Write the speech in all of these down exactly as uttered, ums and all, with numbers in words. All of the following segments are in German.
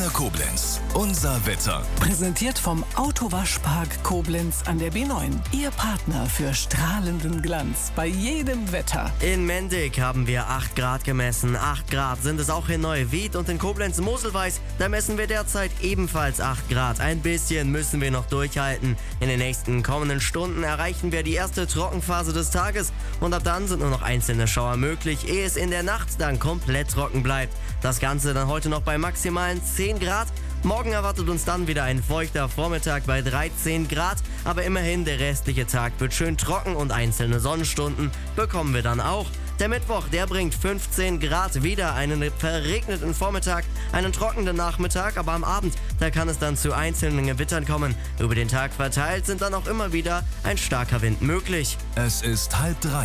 Antenne Koblenz. Unser Wetter. Präsentiert vom Autowaschpark Koblenz an der B neun. Ihr Partner für strahlenden Glanz bei jedem Wetter. In Mendig haben wir acht Grad gemessen. acht Grad sind es auch in Neuwied und in Koblenz-Moselweiß. Da messen wir derzeit ebenfalls acht Grad. Ein bisschen müssen wir noch durchhalten. In den nächsten kommenden Stunden erreichen wir die erste Trockenphase des Tages. Und ab dann sind nur noch einzelne Schauer möglich, ehe es in der Nacht dann komplett trocken bleibt. Das Ganze dann heute noch bei maximalen zehn Grad. Morgen erwartet uns dann wieder ein feuchter Vormittag bei dreizehn Grad, aber immerhin der restliche Tag wird schön trocken und einzelne Sonnenstunden bekommen wir dann auch. Der Mittwoch, der bringt fünfzehn Grad, wieder einen verregneten Vormittag, einen trockenen Nachmittag, aber am Abend, da kann es dann zu einzelnen Gewittern kommen. Über den Tag verteilt sind dann auch immer wieder ein starker Wind möglich. Es ist halb drei.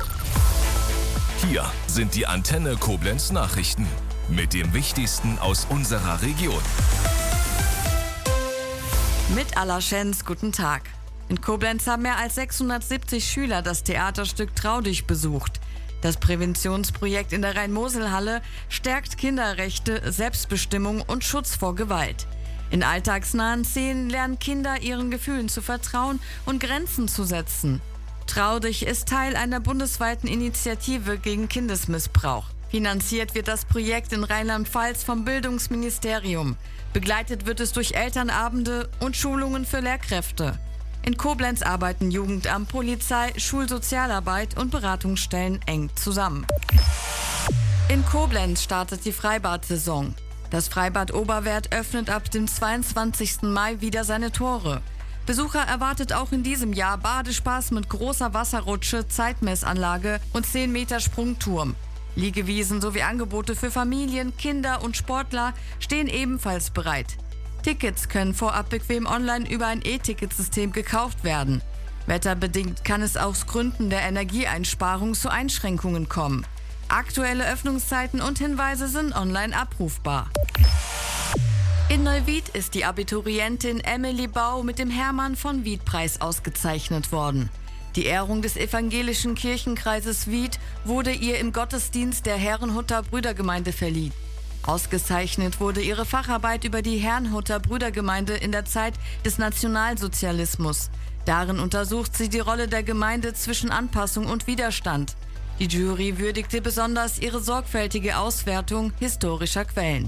Hier sind die Antenne Koblenz Nachrichten mit dem Wichtigsten aus unserer Region. Mit Allerschenz, guten Tag. In Koblenz haben mehr als sechshundertsiebzig Schüler das Theaterstück Trau dich besucht. Das Präventionsprojekt in der Rhein-Mosel-Halle stärkt Kinderrechte, Selbstbestimmung und Schutz vor Gewalt. In alltagsnahen Szenen lernen Kinder, ihren Gefühlen zu vertrauen und Grenzen zu setzen. Trau dich ist Teil einer bundesweiten Initiative gegen Kindesmissbrauch. Finanziert wird das Projekt in Rheinland-Pfalz vom Bildungsministerium. Begleitet wird es durch Elternabende und Schulungen für Lehrkräfte. In Koblenz arbeiten Jugendamt, Polizei, Schulsozialarbeit und Beratungsstellen eng zusammen. In Koblenz startet die Freibad-Saison. Das Freibad Oberwerth öffnet ab dem zweiundzwanzigsten Mai wieder seine Tore. Besucher erwartet auch in diesem Jahr Badespaß mit großer Wasserrutsche, Zeitmessanlage und zehn Meter Sprungturm. Liegewiesen sowie Angebote für Familien, Kinder und Sportler stehen ebenfalls bereit. Tickets können vorab bequem online über ein E-Ticketsystem gekauft werden. Wetterbedingt kann es aus Gründen der Energieeinsparung zu Einschränkungen kommen. Aktuelle Öffnungszeiten und Hinweise sind online abrufbar. In Neuwied ist die Abiturientin Emily Bau mit dem Hermann von Wied-Preis ausgezeichnet worden. Die Ehrung des evangelischen Kirchenkreises Wied wurde ihr im Gottesdienst der Herrnhuter Brüdergemeinde verliehen. Ausgezeichnet wurde ihre Facharbeit über die Herrnhuter Brüdergemeinde in der Zeit des Nationalsozialismus. Darin untersucht sie die Rolle der Gemeinde zwischen Anpassung und Widerstand. Die Jury würdigte besonders ihre sorgfältige Auswertung historischer Quellen.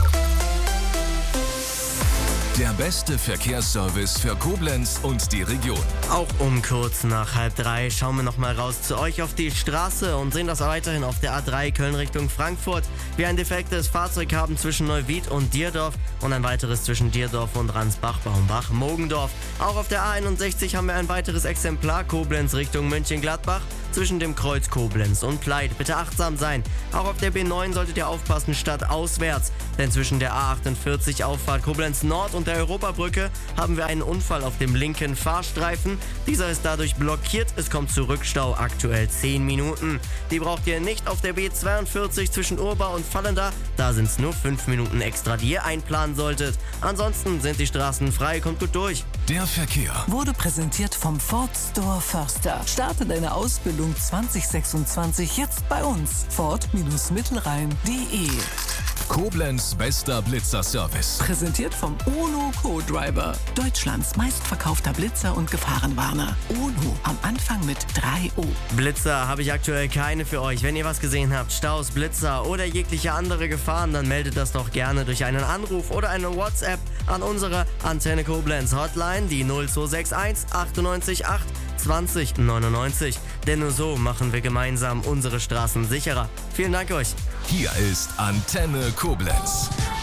Der beste Verkehrsservice für Koblenz und die Region. Auch um kurz nach halb drei schauen wir nochmal raus zu euch auf die Straße und sehen das weiterhin auf der A drei Köln Richtung Frankfurt. Wir ein defektes Fahrzeug haben zwischen Neuwied und Dierdorf und ein weiteres zwischen Dierdorf und Ransbach-Baumbach-Mogendorf. Auch auf der A einundsechzig haben wir ein weiteres Exemplar Koblenz Richtung Mönchengladbach zwischen dem Kreuz Koblenz und Pleit. Bitte achtsam sein. Auch auf der B neun solltet ihr aufpassen, stadtauswärts. Denn zwischen der A achtundvierzig Auffahrt Koblenz Nord und der Europabrücke haben wir einen Unfall auf dem linken Fahrstreifen. Dieser ist dadurch blockiert. Es kommt zu Rückstau, aktuell zehn Minuten. Die braucht ihr nicht auf der B zweiundvierzig zwischen Urba und Fallenda. Da sind es nur fünf Minuten extra, die ihr einplanen solltet. Ansonsten sind die Straßen frei, kommt gut durch. Der Verkehr Wurde präsentiert vom Ford Store Förster. Starte deine Ausbildung zwanzig sechsundzwanzig jetzt bei uns. Ford-Mittelrhein punkt de. Koblenz bester Blitzer-Service. Präsentiert vom UNO Co-Driver. Deutschlands meistverkaufter Blitzer und Gefahrenwarner. UNO am Anfang mit drei O. Blitzer habe ich aktuell keine für euch. Wenn ihr was gesehen habt, Staus, Blitzer oder jegliche andere Gefahren, dann meldet das doch gerne durch einen Anruf oder eine WhatsApp an unsere Antenne Koblenz Hotline, die null zwei sechs eins achtundneunzig acht zwanzig neunundneunzig. Denn nur so machen wir gemeinsam unsere Straßen sicherer. Vielen Dank euch. Hier ist Antenne Koblenz.